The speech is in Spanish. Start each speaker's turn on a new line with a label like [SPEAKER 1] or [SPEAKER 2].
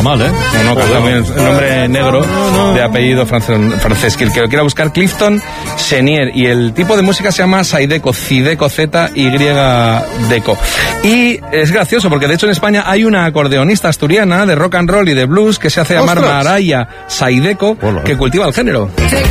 [SPEAKER 1] mal, ¿eh?
[SPEAKER 2] No, canta bien. El nombre negro de apellido francés. Que el que lo quiera buscar, Clifton Chenier. Y el tipo de música se llama Zydeco, Zydeco, Z-Y-Deco. Y es gracioso porque de hecho en España hay una acordeonista asturiana de rock and roll y de blues que se hace llamar Maraya Zydeco, que cultiva el género.